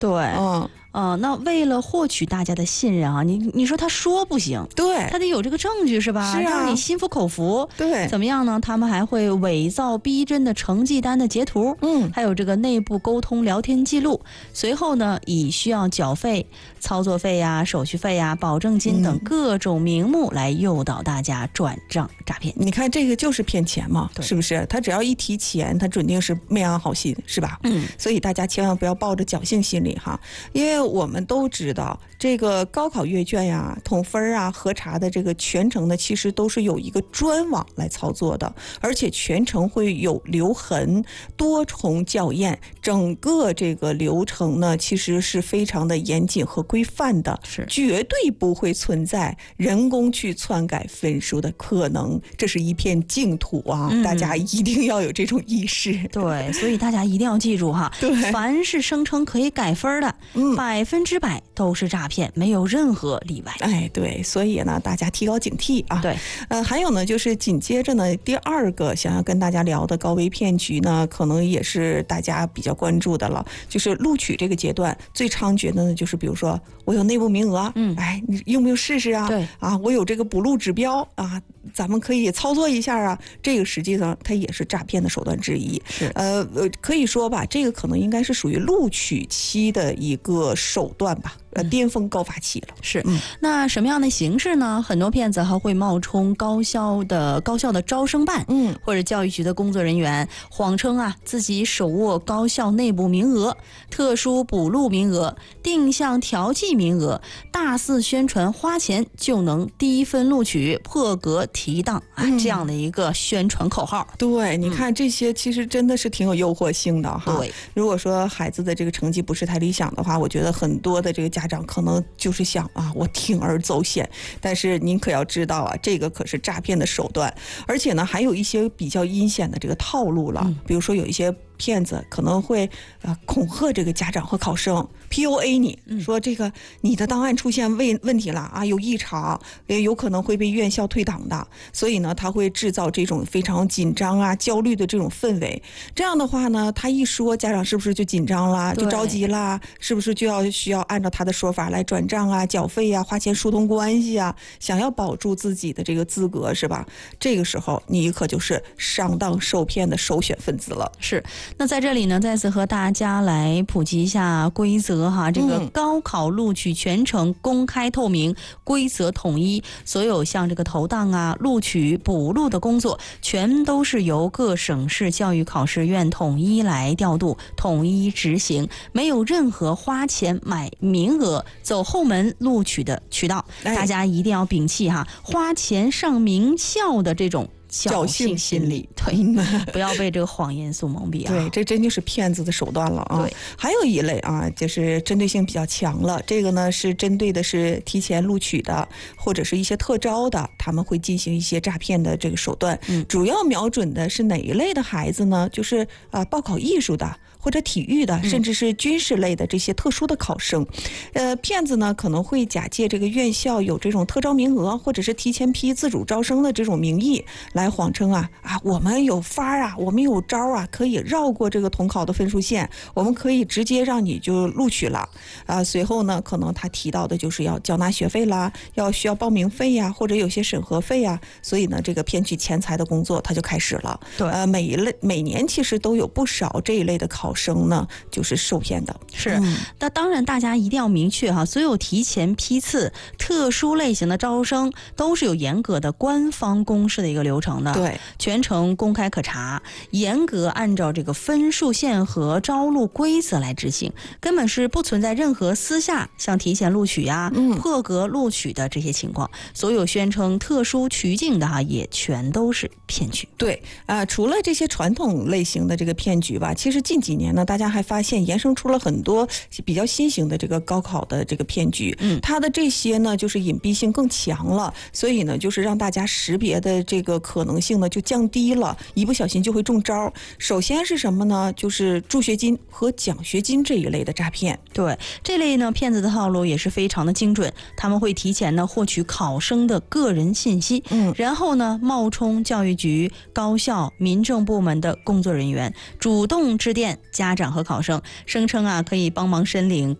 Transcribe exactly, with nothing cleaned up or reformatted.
对， 嗯。 呃，那为了获取大家的信任啊，你你说他说不行， 对， 他得有这个证据是吧？ 是啊， 让你心服口服。 对， 怎么样呢？他们还会伪造逼真的成绩单的截图， 嗯， 还有这个内部沟通聊天记录。随后呢，以需要缴费、操作费呀、手续费呀、保证金等各种名目来诱导大家转账诈骗。 你看这个就是骗钱嘛，是不是？他只要一提钱，他准定是没安好心，是吧？ 嗯， 所以大家千万不要抱着侥幸心理哈，因为我们都知道这个高考阅卷呀、统分啊、核查的这个全程呢，其实都是有一个专网来操作的，而且全程会有留痕、多重校验，整个这个流程呢，其实是非常的严谨和规范的， 是绝对不会存在人工去篡改分数的可能，这是一片净土啊！嗯、大家一定要有这种意识。 对，所以大家一定要记住哈， 对， 凡是声称可以改分的， 嗯， 百分之百都是诈骗，没有任何例外。 哎，对，所以呢，大家提高警惕啊。 对， 呃，还有呢，就是紧接着呢，第二个想要跟大家聊的高危骗局呢，可能也是大家比较关注的了，就是录取这个阶段最猖獗的呢，就是比如说我有内部名额，嗯，哎，你用不用试试啊？ 对， 啊，我有这个补录指标啊，咱们可以操作一下啊。这个实际上它也是诈骗的手段之一。 是， 呃呃，可以说吧，这个可能应该是属于录取期的一个手段吧。呃，巅峰高发期了。 是，嗯，那什么样的形式呢？很多骗子还会冒充高校的高校的招生办，嗯，或者教育局的工作人员，谎称啊自己手握高校内部名额、特殊补录名额、定向调剂名额，大肆宣传花钱就能低分录取、破格提档啊、嗯、这样的一个宣传口号。 对，你看这些其实真的是挺有诱惑性的哈。 对， 如果说孩子的这个成绩不是太理想的话，我觉得很多的这个家长可能就是想啊，我铤而走险，但是您可要知道啊，这个可是诈骗的手段，而且呢，还有一些比较阴险的这个套路了，嗯、比如说有一些骗子可能会呃恐吓这个家长和考生 P U A 你、嗯、说这个你的档案出现问问题了啊，有异常，也有可能会被院校退档的，所以呢，他会制造这种非常紧张啊、焦虑的这种氛围。这样的话呢，他一说，家长是不是就紧张啦，就着急啦？是不是就要需要按照他的说法来转账啊、缴费啊、花钱疏通关系啊？想要保住自己的这个资格是吧？这个时候你可就是上当受骗的首选分子了。 是。那在这里呢，再次和大家来普及一下规则哈。这个高考录取全程公开透明，规则统一，所有像这个投档啊、录取、补录的工作，全都是由各省市教育考试院统一来调度、统一执行，没有任何花钱买名额、走后门录取的渠道。大家一定要摒弃哈，花钱上名校的这种侥幸心理，对，不要被这个谎言所蒙蔽啊！ 对，这真就是骗子的手段了啊！ 对， 还有一类啊，就是针对性比较强了。这个呢是针对的是提前录取的，或者是一些特招的，他们会进行一些诈骗的这个手段。嗯，主要瞄准的是哪一类的孩子呢？就是啊、呃，报考艺术的。或者体育的，甚至是军事类的这些特殊的考生，呃，骗子呢可能会假借这个院校有这种特招名额，或者是提前批自主招生的这种名义，来谎称啊啊，我们有法啊，我们有招啊，可以绕过这个统考的分数线，我们可以直接让你就录取了啊。随后呢，可能他提到的就是要缴纳学费啦，要需要报名费呀，或者有些审核费呀，所以呢，这个骗取钱财的工作他就开始了。 对， 呃，每一类每年其实都有不少这一类的考生呢，就是受骗的。 是，那、嗯、当然大家一定要明确哈，所有提前批次、特殊类型的招生都是有严格的官方公示的一个流程的， 对， 全程公开可查，严格按照这个分数线和招录规则来执行，根本是不存在任何私下像提前录取呀、嗯、破格录取的这些情况。所有宣称特殊渠径的哈，也全都是骗局。 对啊、呃，除了这些传统类型的这个骗局吧，其实近几年呢，大家还发现延伸出了很多比较新型的这个高考的这个骗局。嗯，它的这些呢，就是隐蔽性更强了，所以呢，就是让大家识别的这个可能性呢就降低了，一不小心就会中招。首先是什么呢？就是助学金和奖学金这一类的诈骗。 对，这类呢骗子的套路也是非常的精准，他们会提前呢获取考生的个人信息，嗯，然后呢冒充教育局、高校、民政部门的工作人员，主动致电家长和考生，声称啊可以帮忙申领